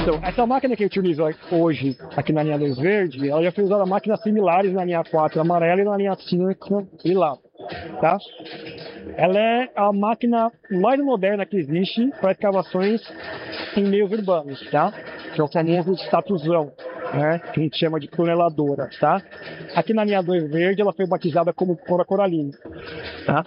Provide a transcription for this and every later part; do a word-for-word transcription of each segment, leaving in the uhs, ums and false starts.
Então, essa máquina que a gente utiliza hoje aqui na linha dois verde, ela já foi usada máquinas similares na linha quatro amarela e na linha cinco lilás, tá? Ela é a máquina mais moderna que existe para escavações em meios urbanos, tá? Que é o famoso statuzão, né? Que a gente chama de tuneladora, tá? Aqui na linha dois verde, ela foi batizada como Cora Coralina, tá?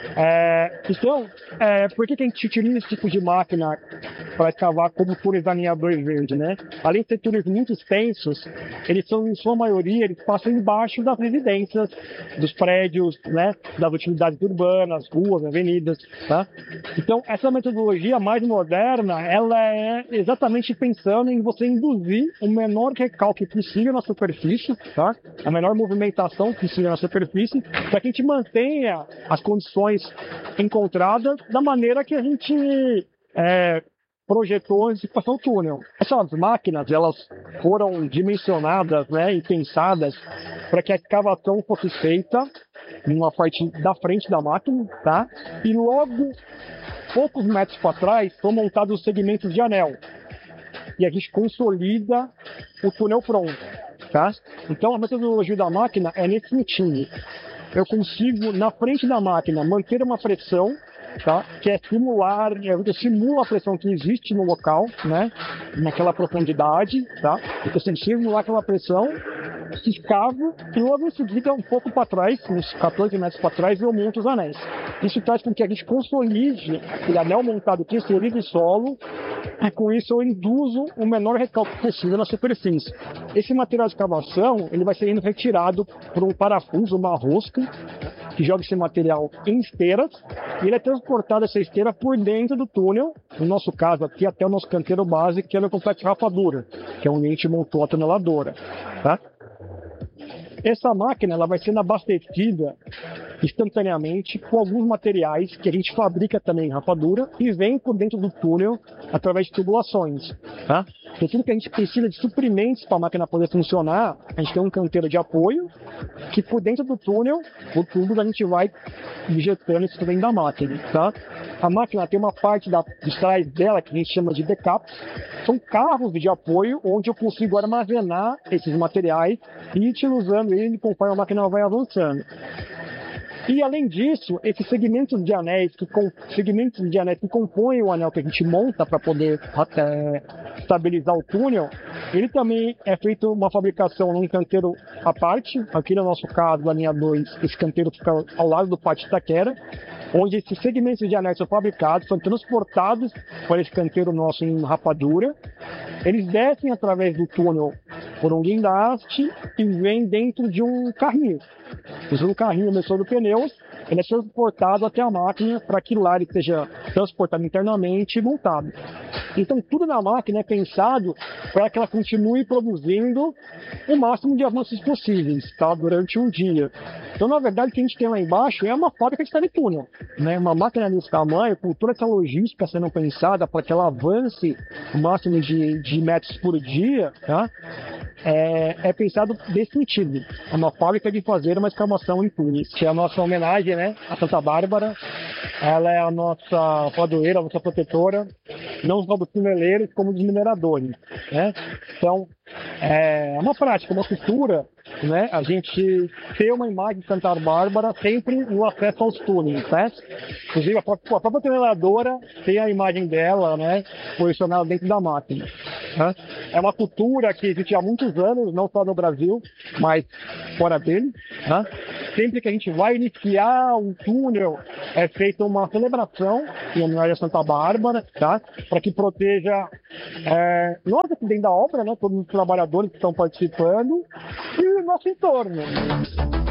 É, então, é, por que, que a gente utiliza esse tipo de máquina para escavar como túneis da linha dois verde, né? Além de ser túneis muito extensos, eles são, em sua maioria, eles passam embaixo das residências, dos prédios, né? Das utilidades urbanas, ruas, avenidas, tá? Então, essa metodologia mais moderna, ela é exatamente pensando em você induzir o menor recalque possível na superfície, tá? A menor movimentação possível na superfície, para que a gente mantenha as condições encontradas da maneira que a gente é, projetou antes de passar o túnel. Essas máquinas, elas foram dimensionadas, né, e pensadas para que a escavação fosse feita numa parte da frente da máquina, tá? E logo, poucos metros para trás, são montados os segmentos de anel. E a gente consolida o túnel pronto, tá? Então, a metodologia da máquina é nesse sentido. Eu consigo, na frente da máquina, manter uma pressão, tá? Que é simular, eu simulo a pressão que existe no local, né? Naquela profundidade, tá? Eu consigo simular aquela pressão, escavo e logo em seguida, um pouco para trás, uns quatorze metros para trás, eu monto os anéis. Isso faz com que a gente consolide aquele anel montado que inserido no solo, e com isso eu induzo o menor recalque possível na superfície. Esse material de escavação, ele vai sendo retirado por um parafuso, uma rosca, que joga esse material em esteiras, e ele é transportado essa esteira por dentro do túnel, no nosso caso aqui até o nosso canteiro base, que é o complexo de rapadura, que é onde a gente montou a tuneladora, tá? Essa máquina, ela vai sendo abastecida instantaneamente com alguns materiais que a gente fabrica também em rapadura e vem por dentro do túnel através de tubulações, tá? Então, tudo que a gente precisa de suprimentos para a máquina poder funcionar, a gente tem um canteiro de apoio que por dentro do túnel, o tubo, a gente vai injetando isso dentro da máquina, tá? A máquina tem uma parte da, de trás dela que a gente chama de backup. São carros de apoio onde eu consigo armazenar esses materiais e ir utilizando ele conforme a máquina vai avançando. E além disso, esses segmentos de anéis que, com, segmentos de anéis que compõem o anel que a gente monta para poder até, estabilizar o túnel, ele também é feito uma fabricação num canteiro à parte. Aqui no nosso caso, na linha dois, esse canteiro fica ao lado do pátio Itaquera, onde esses segmentos de anéis são fabricados, são transportados para esse canteiro nosso em rapadura. Eles descem através do túnel por um guindaste e vêm dentro de um carrinho. Usando o carrinho emissor do pneus, ele é transportado até a máquina para que lá ele seja transportado internamente e montado. Então, tudo na máquina é pensado para que ela continue produzindo o máximo de avanços possíveis, tá? Durante um dia. Então, na verdade, o que a gente tem lá embaixo é uma fábrica de teletúnel, né? Uma máquina desse tamanho, com toda essa logística sendo pensada para que ela avance o máximo de, de metros por dia, tá? É, é pensado desse sentido. É uma fábrica de fazer uma escavação em túneis, que é a nossa homenagem, né, a Santa Bárbara. Ela é a nossa padroeira, a nossa protetora, não só dos tuneleiros, como dos mineradores, né? Então, é uma prática, uma cultura, né? A gente ter uma imagem de Santa Bárbara sempre no acesso aos túneis, né? Inclusive, a própria, a própria tuneladora tem a imagem dela, né, posicionada dentro da máquina, né? É uma cultura que existe há muitos anos, não só no Brasil, mas fora dele, né? Sempre que a gente vai iniciar um túnel, é feita uma celebração em homenagem a Santa Bárbara, tá? Para que proteja é, nós aqui dentro da obra, né? Todos os trabalhadores que estão participando e o nosso entorno.